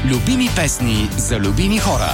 Любими песни за любими хора.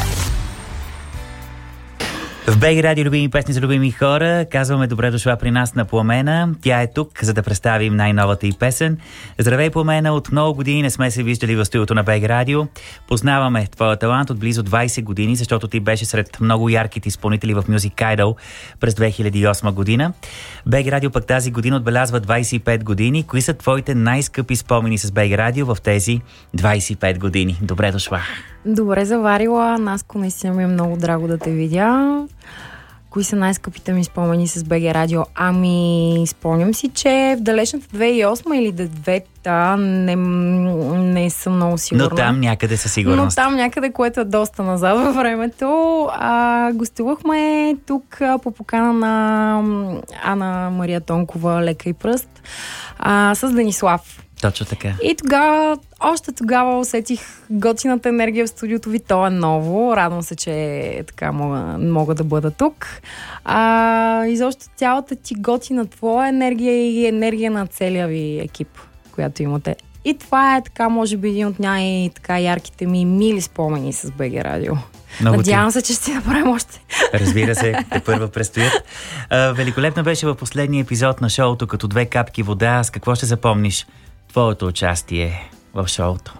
В БГ Радио любими песни за любими хора казваме добре дошла при нас на Пламена. Тя е тук, за да представим най-новата й песен. Здравей, Пламена, от много години не сме се виждали в студиото на БГ Радио. Познаваме твоя талант от близо 20 години, защото ти беше сред много ярките изпълнители в Music Idol през 2008 година. БГ Радио пък тази година отбелязва 25 години. Кои са твоите най-скъпи спомени с БГ Радио в тези 25 години? Добре дошла! Добре заварила, Наско, наистина ми е много драго да те видя. Кои са най-скъпите ми спомени с БГ Радио? Ами, спомням си, че в далечната 2008 или 2009 не съм много сигурна. Но там някъде със сигурност. Но там някъде, което е доста назад във времето. Гостувахме тук по покана на Ана Мария Тонкова, Лека и пръст, с Денислав. Точно така. И още тогава усетих готината енергия в студиото ви. То е ново. Радвам се, че така мога да бъда тук. Изобщо цялата ти готина твоя енергия и енергия на целия ви екип, която имате. И това е така, може би, един от най-ярките ми мили спомени с БГ Радио. Надявам се, че ще си направим още. Разбира се, те първа предстоят. Великолепно беше в последния епизод на шоуто като две капки вода. С какво ще запомниш твоето участие в шоуто?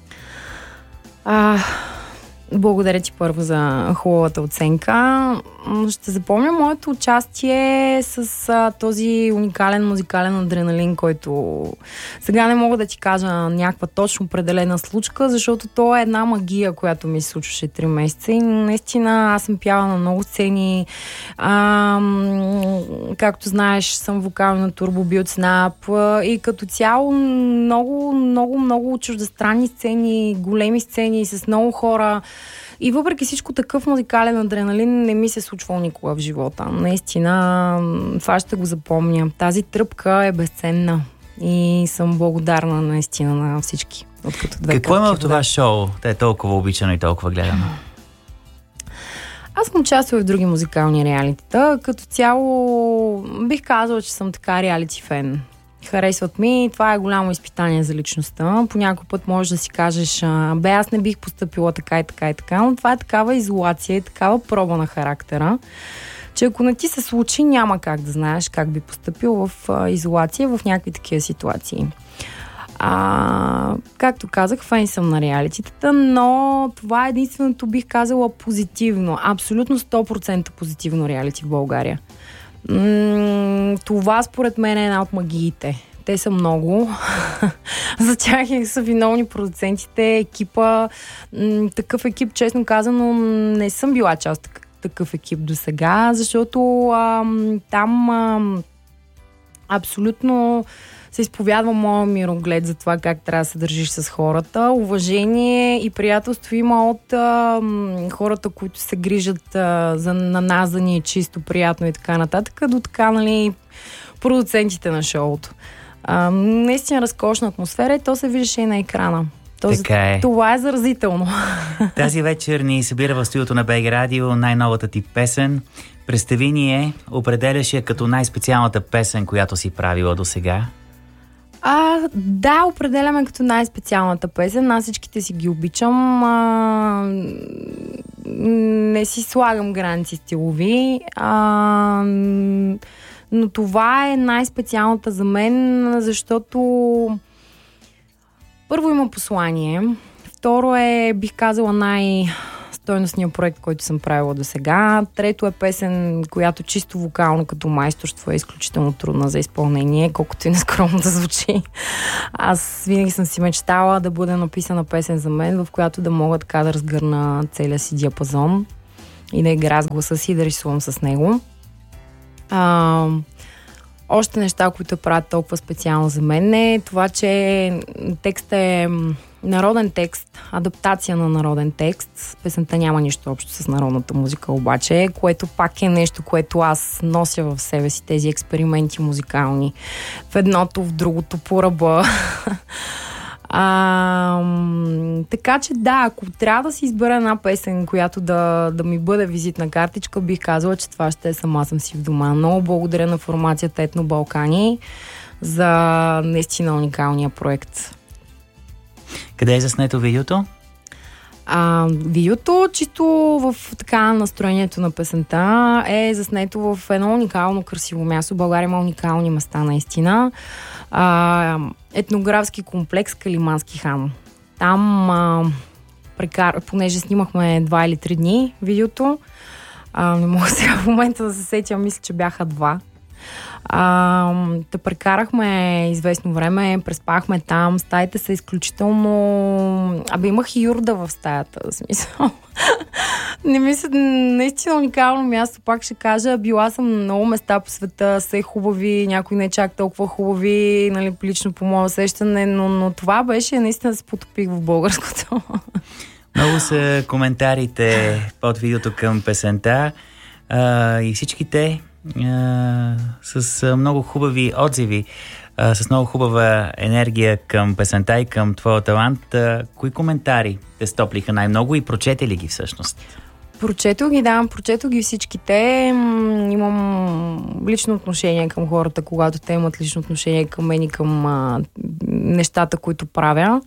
Благодаря ти първо за хубавата оценка. Ще запомня моето участие с този уникален музикален адреналин, който сега не мога да ти кажа някаква точно определена случка, защото то е една магия, която ми се случваше 3 месеца и наистина аз съм пяла на много сцени. Както знаеш, съм вокал на Turbo Build Snap и като цяло много чуждестранни сцени, големи сцени с много хора. И въпреки всичко такъв музикален адреналин не ми се случвал никога в живота. Наистина, това ще го запомня. Тази тръпка е безценна и съм благодарна наистина на всички. Какво има в това шоу? Те е толкова обичано и толкова гледано. Аз съм участвала в други музикални реалитета. Като цяло бих казала, че съм така реалити фен. Харесват ми, това е голямо изпитание за личността. По някой път можеш да си кажеш, аз не бих постъпила така и така и така, но това е такава изолация и такава проба на характера, че ако не ти се случи, няма как да знаеш как би постъпил в изолация в някакви такива ситуации. Както казах, фен съм на реалитетата, но това е единственото, бих казала, позитивно, абсолютно 100% позитивно реалити в България. Това според мен е една от магиите. Те са много. За тях са виновни продуцентите, екипа. Такъв екип, честно казано, не съм била част от такъв екип до сега, защото там абсолютно се изповядва моя мироглед за това как трябва да се държиш с хората. Уважение и приятелство има от хората, които се грижат на нас, да ни е чисто, приятно и така нататък, до така, нали, продуцентите на шоуто. Наистина разкошна атмосфера и то се виждаше и на екрана. Това е заразително. Тази вечер ни събира в студиото на БГ Радио най-новата ти песен. Представи ни я, определяш я като най-специалната песен, която си правила до сега. Да, определяме като най-специалната песен. Аз всичките си ги обичам. Не си слагам граници стилови. Но това е най-специалната за мен, защото първо има послание. Второ е, бих казала, най-стойностният проект, който съм правила до сега. Трето е песен, която чисто вокално като майсторство е изключително трудна за изпълнение, колкото и нескромно да звучи. Аз винаги съм си мечтала да бъде написана песен за мен, в която да мога така да разгърна целия си диапазон и да игра с гласа си и да рисувам с него. Още неща, които правят толкова специално за мен е това, че текстът е народен текст, адаптация на народен текст. Песента няма нищо общо с народната музика обаче, което пак е нещо, което аз нося в себе си, тези експерименти музикални. В едното, в другото, по ръба. Така че да, ако трябва да си избера една песен, която да ми бъде визитна картичка, бих казала, че това ще е Сама съм си в дома. Много благодаря на формацията Етно Балкани за наистина уникалния проект. Къде е заснето видеото? Видеото, чисто в така настроението на песента, е заснето в едно уникално красиво място. България има уникални места, наистина. Етнографски комплекс Калимански хан. Там понеже снимахме 2 или 3 дни видеото, не мога сега в момента да се сетя, мисля, че бяха 2. Прекарахме известно време, преспахме там, стаите са изключително... имах и юрда в стаята, в смисъл. Не мисля, наистина уникално място, пак ще кажа, била съм на много места по света, са хубави, някои не чак толкова хубави, нали, лично по мое усещане, но това беше, наистина се потопих в българското. Много са коментарите под видеото към песента и всички те с много хубави отзиви, с много хубава енергия към песента и към твоя талант. Кои коментари те стоплиха най-много и прочете ли ги всъщност? Прочетох ги всичките. Имам лично отношение към хората, когато те имат лично отношение към мен и към нещата, които правя.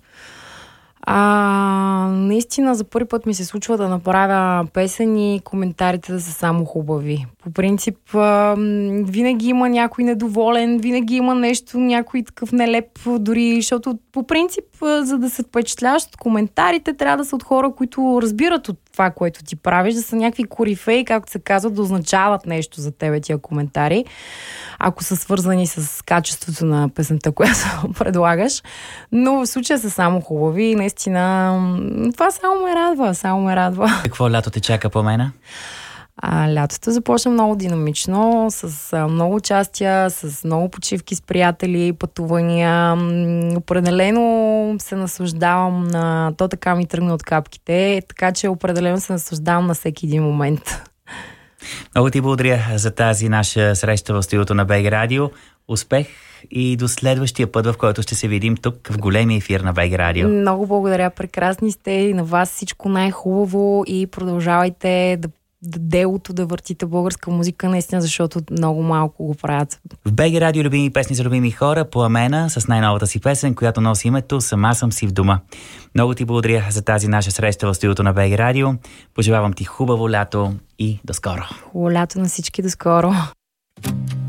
Наистина за първи път ми се случва да направя песен и коментарите да са само хубави. По принцип, винаги има някой недоволен, винаги има нещо, някой такъв нелеп, дори, защото по принцип, за да се впечатляваш от коментарите, трябва да са от хора, които разбират от това, което ти правиш, да са някакви корифеи, както се казва, да означават нещо за тебе тия коментари, ако са свързани с качеството на песента, която предлагаш. Но в случая са само хубави и наистина това само ме радва. Какво лято те чака, Пламена? Лятото започна много динамично, с много участия, с много почивки с приятели, пътувания. Определено се наслаждавам на... То така ми тръгна от капките, така че определено се наслаждавам на всеки един момент. Много ти благодаря за тази наша среща в студиото на БГ Радио. Успех и до следващия път, в който ще се видим тук в големия ефир на БГ Радио. Много благодаря, прекрасни сте и на вас всичко най-хубаво и продължавайте делото да въртите българска музика, наистина, защото много малко го правят. В БГ Радио любими песни за любими хора, Пламена с най-новата си песен, която носи името "Сама съм си в дома". Много ти благодаря за тази наша среща в студиото на БГ Радио. Пожелавам ти хубаво лято и до скоро. Хубаво лято на всички, до скоро.